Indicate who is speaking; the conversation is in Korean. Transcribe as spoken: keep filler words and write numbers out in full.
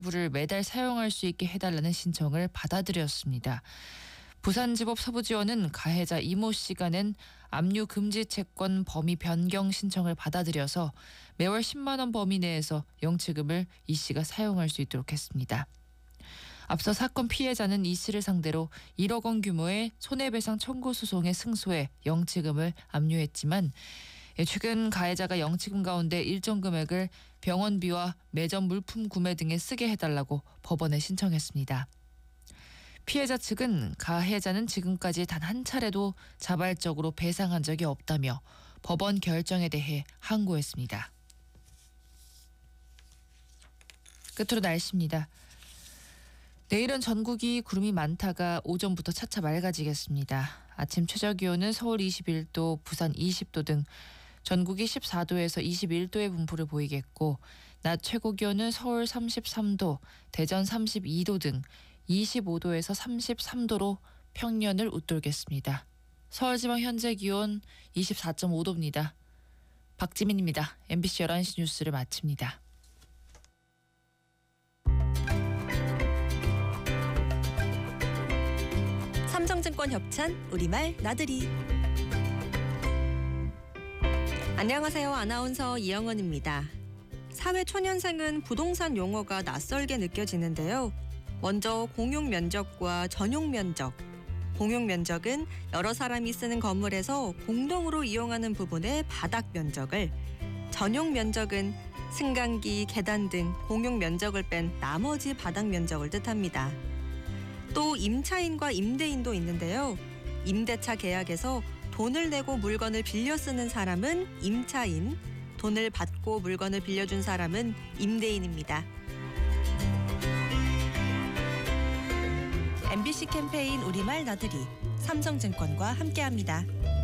Speaker 1: 물을 매달 사용할 수 있게 해달라는 신청을 받아들였습니다. 부산지법 서부지원은 가해자 이모 씨가 낸 압류 금지 채권 범위 변경 신청을 받아들여서 매월 십만 원 범위 내에서 영치금을 이 씨가 사용할 수 있도록 했습니다. 앞서 사건 피해자는 이 씨를 상대로 일억 원 규모의 손해배상 청구 소송에 승소해 영치금을 압류했지만 최근 가해자가 영치금 가운데 일정 금액을 병원비와 매점 물품 구매 등에 쓰게 해달라고 법원에 신청했습니다. 피해자 측은 가해자는 지금까지 단 한 차례도 자발적으로 배상한 적이 없다며 법원 결정에 대해 항고했습니다. 끝으로 날씨입니다. 내일은 전국이 구름이 많다가 오전부터 차차 맑아지겠습니다. 아침 최저기온은 서울 이십일 도, 부산 이십 도 등 전국이 십사 도에서 이십일 도의 분포를 보이겠고 낮 최고기온은 서울 삼십삼 도, 대전 삼십이 도 등 이십오 도에서 삼십삼 도로 평년을 웃돌겠습니다. 서울지방 현재 기온 이십사 점 오 도입니다. 박지민입니다. 엠비씨 열한 시 뉴스를 마칩니다.
Speaker 2: 삼성증권 협찬 우리말 나들이. 안녕하세요. 아나운서 이영은입니다. 사회초년생은 부동산 용어가 낯설게 느껴지는데요. 먼저 공용면적과 전용면적. 공용면적은 여러 사람이 쓰는 건물에서 공동으로 이용하는 부분의 바닥 면적을, 전용면적은 승강기, 계단 등 공용면적을 뺀 나머지 바닥 면적을 뜻합니다. 또 임차인과 임대인도 있는데요. 임대차 계약에서 돈을 내고 물건을 빌려 쓰는 사람은 임차인, 돈을 받고 물건을 빌려준 사람은 임대인입니다. 엠비씨 캠페인 우리말 나들이 삼성증권과 함께합니다.